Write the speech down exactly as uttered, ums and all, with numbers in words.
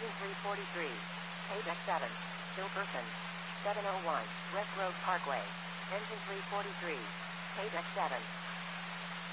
Engine three forty-three. Paydeck seven. Still person. seven oh one. West Grove Parkway. Engine three forty-three. Paydeck seven.